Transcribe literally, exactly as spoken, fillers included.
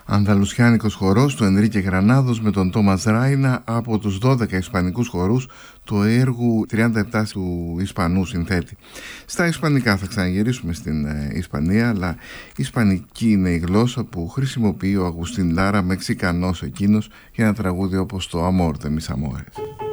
Ανδαλουσιάνικος χορός του Ενρίκε Γρανάδος με τον Τόμας Ράινα από τους δώδεκα ισπανικούς χορούς του έργου τριάντα επτά του Ισπανού συνθέτη. Στα ισπανικά θα ξαναγυρίσουμε στην ε, Ισπανία, αλλά η ισπανική είναι η γλώσσα που χρησιμοποιεί ο Αγουστίν Λάρα, Μεξικανός εκείνος, για ένα τραγούδι όπως το Amor de mis amores.